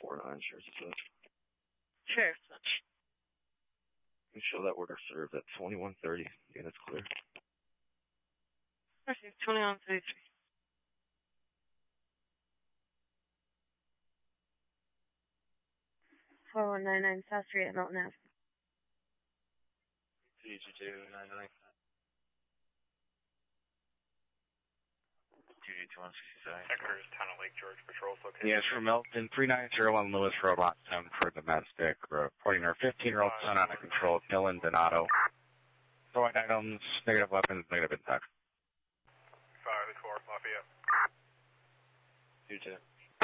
49, Sheriff's Dispatch. Sheriff's Dispatch. You show that order served at 2130. Yeah, that's clear. Okay, 2133. 4199 South Street at Milton Ave. 22299. 22167. Sectors, Town of Lake George Patrol located. Yes, from Milton, 3901 Lewis Road, Lot 7 for domestic. Reporting our 15-year-old son out of control, Dylan Donato. Throwing items, negative weapons, negative impact. 584, Lafayette. 22.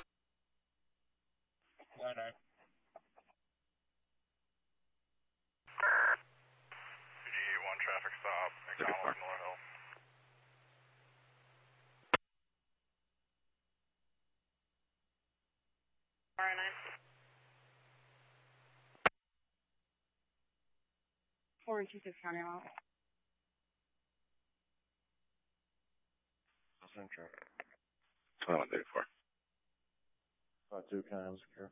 99. 281 traffic stop, McDonald's, Miller Hill. Four and 26 County Mall. Same traffic. 2134. 52 County secure.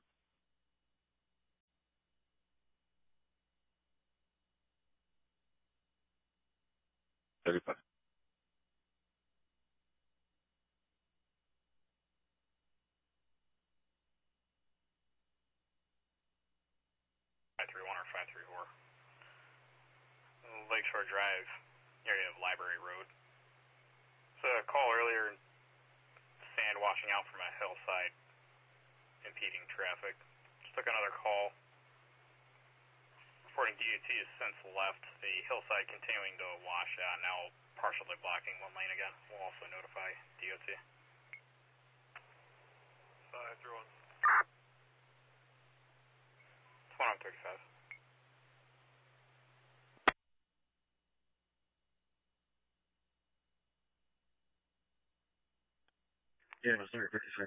35. Or 534. Lakeshore Drive, area of Library Road. It's a call earlier, sand washing out from a hillside, impeding traffic. Just took another call. Reporting DOT has since left, the hillside continuing to wash out, now partially blocking one lane again. We'll also notify DOT. 531. 2135. Yeah, no, sorry, 56.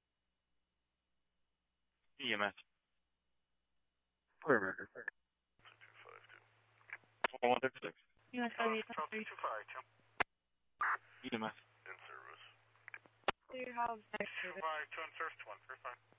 EMS. Clear record. 2136. US 585. EMS. In service. Do you have next 252 in service, 135.